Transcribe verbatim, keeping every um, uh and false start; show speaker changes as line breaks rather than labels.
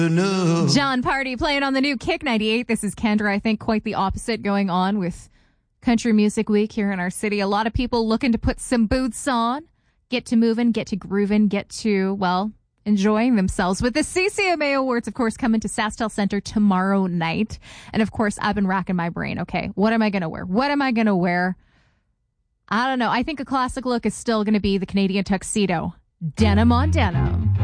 John Party playing on the new Kick ninety-eight. This is Kendra. I think quite the opposite going on with Country Music Week here in our city. A lot of people looking to put some boots on, get to moving, get to grooving, get to, well, enjoying themselves with the C C M A Awards, of course, coming to SaskTel Center tomorrow night. And, of course, I've been racking my brain. Okay, what am I going to wear? What am I going to wear? I don't know. I think a classic look is still going to be the Canadian tuxedo. Denim on denim.